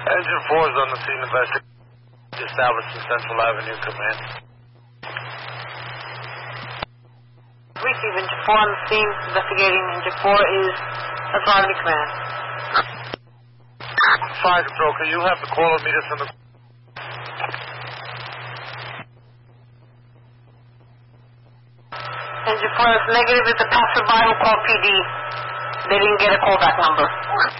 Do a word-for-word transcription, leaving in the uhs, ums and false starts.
Engine four is on the scene investigation. Established in Central Avenue, command. Receive Engine four on the scene investigating. Engine four is authority command. Fire control, can you have the caller meet us on the... Engine four is negative. It's a passive vital call P D. They didn't get a callback number.